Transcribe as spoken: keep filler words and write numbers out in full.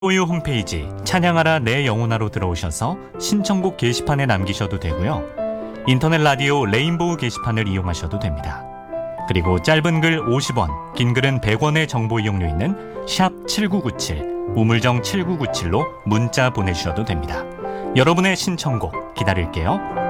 호유 홈페이지 찬양하라 내 영혼아로 들어오셔서 신청곡 게시판에 남기셔도 되고요. 인터넷 라디오 레인보우 게시판을 이용하셔도 됩니다. 그리고 짧은 글 오십 원, 긴 글은 백 원의 정보 이용료 있는 샵 칠구구칠, 우물정 칠구구칠로 문자 보내주셔도 됩니다. 여러분의 신청곡 기다릴게요.